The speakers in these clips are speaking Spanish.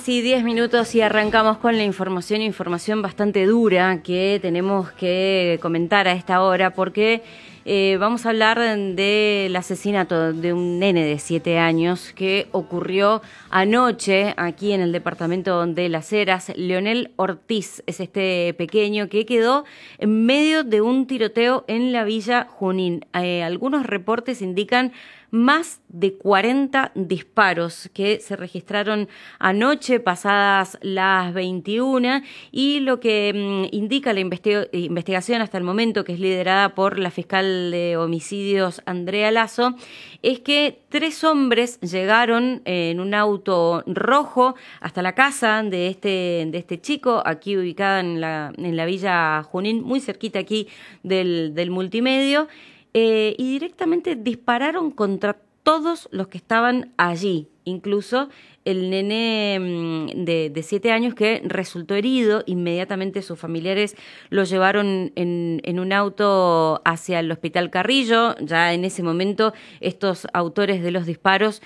6:10 y arrancamos con la información bastante dura que tenemos que comentar a esta hora porque vamos a hablar del asesinato de un nene de 7 años que ocurrió anoche aquí en el departamento de Las Heras. Leonel Ortiz es este pequeño que quedó en medio de un tiroteo en la Villa Junín. Algunos reportes indican más de 40 disparos que se registraron anoche, pasadas las 21, y lo que indica la investigación hasta el momento, que es liderada por la fiscal de homicidios Andrea Lazo, es que 3 hombres llegaron en un auto rojo hasta la casa de este chico, aquí ubicada en la Villa Junín, muy cerquita aquí del multimedio, y directamente dispararon contra todos los que estaban allí, incluso el nene de 7 años que resultó herido. Inmediatamente sus familiares lo llevaron en un auto hacia el Hospital Carrillo. Ya en ese momento estos autores de los disparos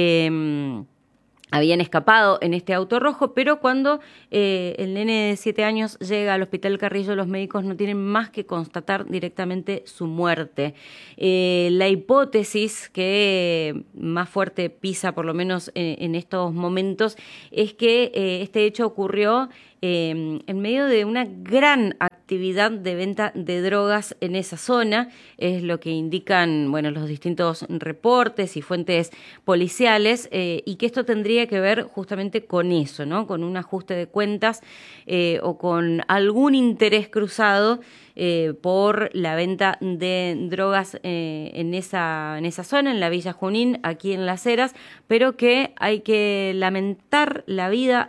habían escapado en este auto rojo, pero cuando el nene de 7 años llega al Hospital Carrillo, los médicos no tienen más que constatar directamente su muerte. La hipótesis que más fuerte pisa, por lo menos en estos momentos, es que este hecho ocurrió en medio de una gran actividad de venta de drogas en esa zona. Es lo que indican, los distintos reportes y fuentes policiales, y que esto tendría que ver justamente con eso, ¿no? Con un ajuste de cuentas o con algún interés cruzado por la venta de drogas en esa zona, en la Villa Junín, aquí en Las Heras, pero que hay que lamentar la vida